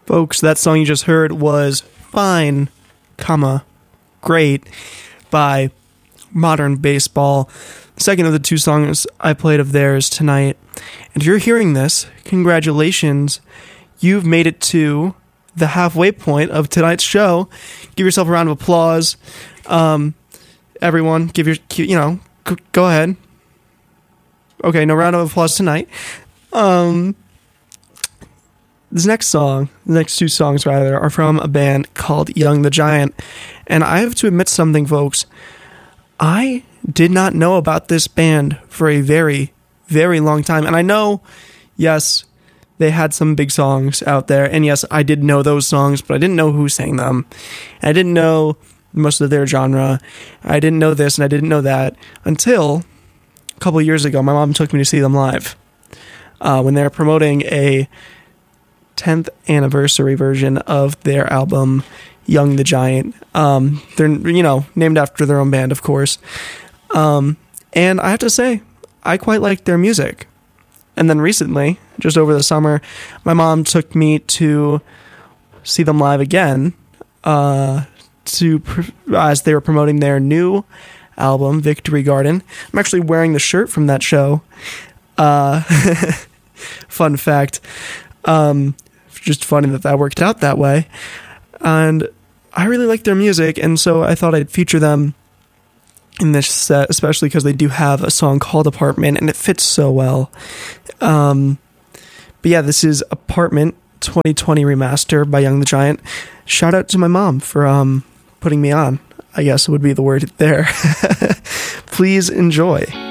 Folks, that song you just heard was Fine, Great by Modern Baseball. Second of the two songs I played of theirs tonight. And if you're hearing this, congratulations. You've made it to the halfway point of tonight's show. Give yourself a round of applause. Everyone, go ahead. Okay, no round of applause tonight. This next two songs rather, are from a band called Young the Giant. And I have to admit something, folks. I did not know about this band for a very, very long time. And I know, yes, they had some big songs out there. And yes, I did know those songs, but I didn't know who sang them. I didn't know most of their genre. I didn't know this and I didn't know that until a couple of years ago. My mom took me to see them live when they were promoting a 10th anniversary version of their album Young the Giant. They're named after their own band, of course, and I have to say I quite liked their music. And then recently, just over the summer, my mom took me to see them live again as they were promoting their new album Victory Garden. I'm actually wearing the shirt from that show. Fun fact. Just funny that worked out that way. And I really like their music, and so I thought I'd feature them in this set, especially because they do have a song called Apartment, and it fits so well. But yeah, this is Apartment 2020 Remaster by Young the Giant. Shout out to my mom for putting me on, I guess would be the word there. Please enjoy.